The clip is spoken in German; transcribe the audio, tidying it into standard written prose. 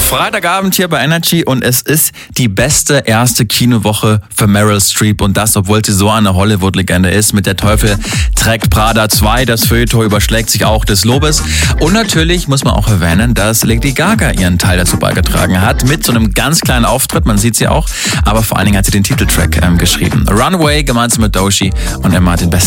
Freitagabend hier bei Energy und es ist die beste erste Kinowoche für Meryl Streep und das, obwohl sie so eine Hollywood-Legende ist. Mit Der Teufel trägt Prada 2, das Feuilleton überschlägt sich auch des Lobes. Und natürlich muss man auch erwähnen, dass Lady Gaga ihren Teil dazu beigetragen hat, mit so einem ganz kleinen Auftritt, man sieht sie auch, aber vor allen Dingen hat sie den Titeltrack geschrieben. Runaway gemeinsam mit Doechii und Emma hat den besten